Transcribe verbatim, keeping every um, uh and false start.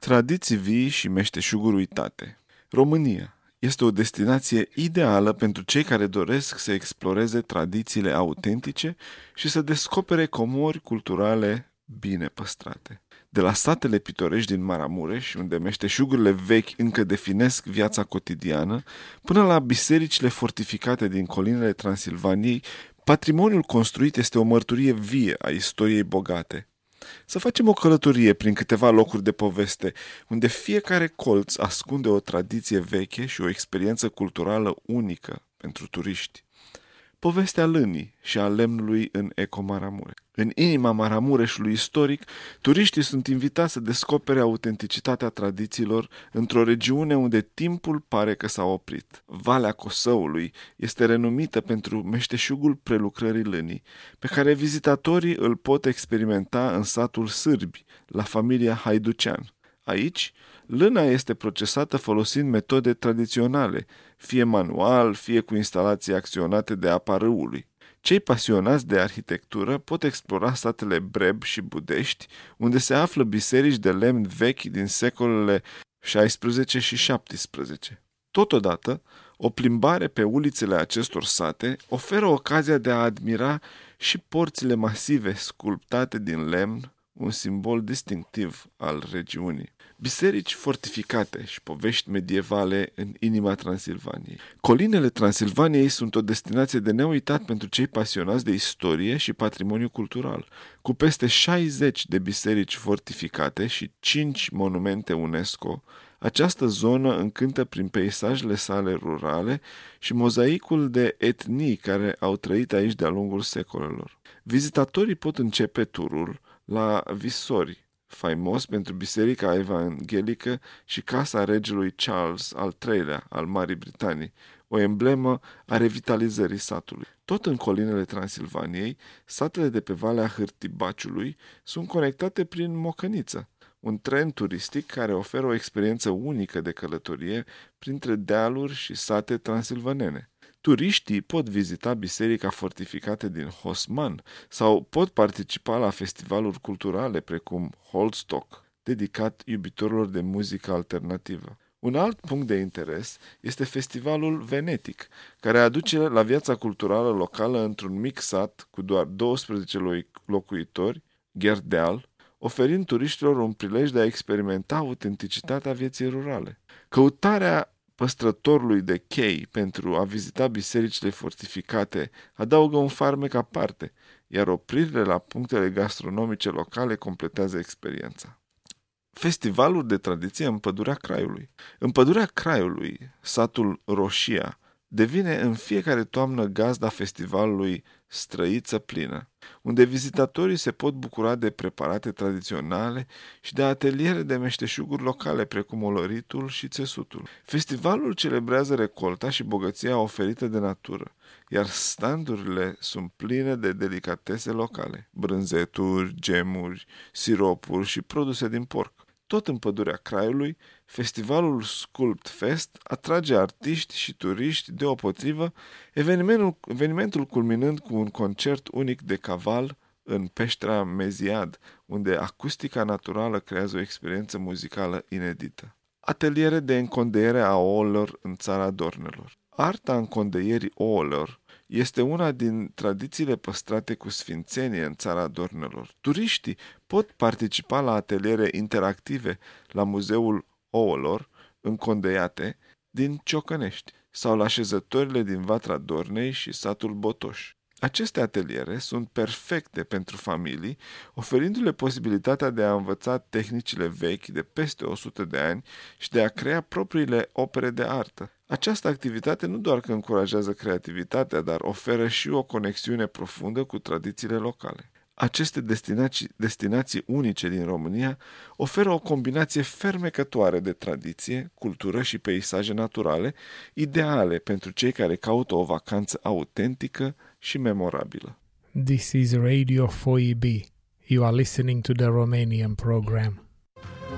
Tradiții vii și meșteșuguri uitate. România este o destinație ideală pentru cei care doresc să exploreze tradițiile autentice și să descopere comori culturale bine păstrate. De la satele pitorești din Maramureș, unde meșteșugurile vechi încă definesc viața cotidiană, până la bisericile fortificate din colinele Transilvaniei, patrimoniul construit este o mărturie vie a istoriei bogate. Să facem o călătorie prin câteva locuri de poveste, unde fiecare colț ascunde o tradiție veche și o experiență culturală unică pentru turiști. Povestea lânii și a lemnului în Eco-Maramureș. În inima Maramureșului istoric, turiștii sunt invitați să descopere autenticitatea tradițiilor într-o regiune unde timpul pare că s-a oprit. Valea Cosăului este renumită pentru meșteșugul prelucrării lânii, pe care vizitatorii îl pot experimenta în satul Sârbi, la familia Haiducean. Aici, lâna este procesată folosind metode tradiționale, fie manual, fie cu instalații acționate de apa râului. Cei pasionați de arhitectură pot explora satele Breb și Budești, unde se află biserici de lemn vechi din secolele șaisprezece și șaptesprezece. Totodată, o plimbare pe ulițele acestor sate oferă ocazia de a admira și porțile masive sculptate din lemn, un simbol distinctiv al regiunii. Biserici fortificate și povești medievale în inima Transilvaniei. Colinele Transilvaniei sunt o destinație de neuitat pentru cei pasionați de istorie și patrimoniu cultural. Cu peste șaizeci de biserici fortificate și cinci monumente UNESCO, această zonă încântă prin peisajele sale rurale și mozaicul de etnii care au trăit aici de-a lungul secolelor. Vizitatorii pot începe turul la Visori, faimos pentru Biserica Evanghelică și Casa Regelui Charles al treilea al Marii Britanii, o emblemă a revitalizării satului. Tot în colinele Transilvaniei, satele de pe Valea Hârtibaciului sunt conectate prin Mocăniță, un tren turistic care oferă o experiență unică de călătorie printre dealuri și sate transilvanene. Turiștii pot vizita biserica fortificată din Hosman sau pot participa la festivaluri culturale precum Holdstock, dedicat iubitorilor de muzică alternativă. Un alt punct de interes este festivalul Venetic, care aduce la viața culturală locală într-un mic sat cu doar doisprezece locuitori, Gherdeal, oferind turiștilor un prilej de a experimenta autenticitatea vieții rurale. Căutarea păstrătorului de chei pentru a vizita bisericile fortificate adaugă un farmec aparte, iar opririle la punctele gastronomice locale completează experiența. Festivalul de tradiție în Pădurea Craiului. În Pădurea Craiului, satul Roșia devine în fiecare toamnă gazda festivalului Străiță Plină, unde vizitatorii se pot bucura de preparate tradiționale și de ateliere de meșteșuguri locale, precum olăritul și țesutul. Festivalul celebrează recolta și bogăția oferită de natură, iar standurile sunt pline de delicatese locale, brânzeturi, gemuri, siropuri și produse din porc. Tot în Pădurea Craiului, festivalul Sculpt Fest atrage artiști și turiști deopotrivă, evenimentul, evenimentul culminând cu un concert unic de caval în peștera Meziad, unde acustica naturală creează o experiență muzicală inedită. Ateliere de încondeiere a ouălor în țara Dornelor. Arta încondeierii ouălor este una din tradițiile păstrate cu sfințenie în țara Dornelor. Turiștii pot participa la ateliere interactive la Muzeul Ouălor încondeiate din Ciocănești sau la șezătorile din Vatra Dornei și satul Botoș. Aceste ateliere sunt perfecte pentru familii, oferindu-le posibilitatea de a învăța tehnicile vechi de peste o sută de ani și de a crea propriile opere de artă. Această activitate nu doar că încurajează creativitatea, dar oferă și o conexiune profundă cu tradițiile locale. Aceste destinații, destinații unice din România oferă o combinație fermecătoare de tradiție, cultură și peisaje naturale, ideale pentru cei care caută o vacanță autentică și memorabilă. This is Radio four E B. You are listening to the Romanian program.